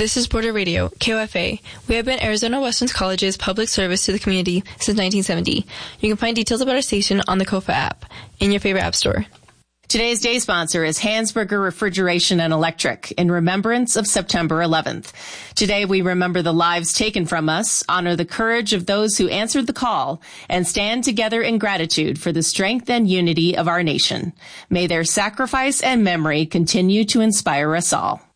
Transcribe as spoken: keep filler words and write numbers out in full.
This is Border Radio, K O F A. We have been Arizona Western College's public service to the community since nineteen seventy. You can find details about our station on the K O F A app in your favorite app store. Today's day sponsor is Hansberger Refrigeration and Electric in remembrance of September eleventh. Today we remember the lives taken from us, honor the courage of those who answered the call, and stand together in gratitude for the strength and unity of our nation. May their sacrifice and memory continue to inspire us all.